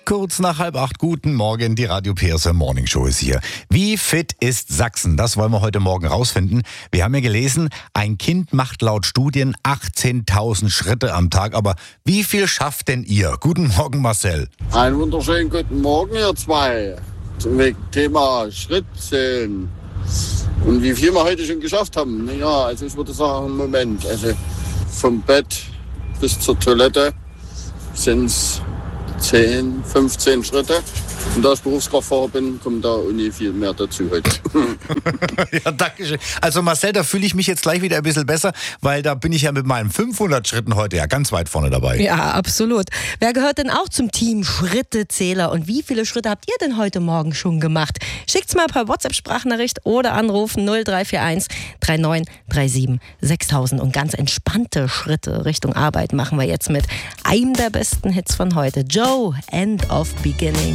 Kurz nach 7:30, guten Morgen, die Radio PSR Morning Show ist hier. Wie fit ist Sachsen? Das wollen wir heute Morgen rausfinden. Wir haben ja gelesen, ein Kind macht laut Studien 18.000 Schritte am Tag. Aber wie viel schafft denn ihr? Guten Morgen, Marcel. Einen wunderschönen guten Morgen, ihr zwei. Zum Thema Schrittzählen. Und wie viel wir heute schon geschafft haben. Naja, also ich würde sagen, Moment. Also vom Bett bis zur Toilette sind es 10, 15 Schritte. Und da ich Berufskraftfahrer bin, kommt da auch nie viel mehr dazu heute. Ja, danke schön. Also Marcel, da fühle ich mich jetzt gleich wieder ein bisschen besser, weil da bin ich ja mit meinen 500 Schritten heute ja ganz weit vorne dabei. Ja, absolut. Wer gehört denn auch zum Team Schrittezähler? Und wie viele Schritte habt ihr denn heute Morgen schon gemacht? Schickt's mal per WhatsApp-Sprachnachricht oder anrufen 0341 3937 6000. Und ganz entspannte Schritte Richtung Arbeit machen wir jetzt mit einem der besten Hits von heute. Joe, End of Beginning.